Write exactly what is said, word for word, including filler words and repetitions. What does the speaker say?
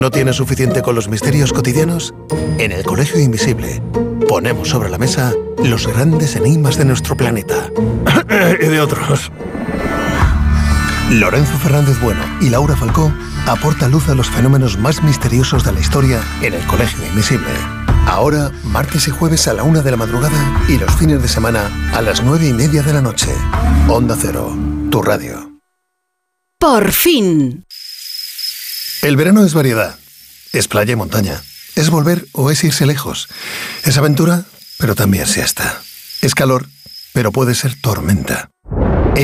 ¿No tienes suficiente con los misterios cotidianos? En el Colegio Invisible ponemos sobre la mesa los grandes enigmas de nuestro planeta. Y de otros. Lorenzo Fernández Bueno y Laura Falcó aportan luz a los fenómenos más misteriosos de la historia en el Colegio Invisible. Ahora, martes y jueves a la una de la madrugada y los fines de semana a las nueve y media de la noche. Onda Cero, tu radio. Por fin. El verano es variedad. Es playa y montaña. Es volver o es irse lejos. Es aventura, pero también siesta. Es calor, pero puede ser tormenta.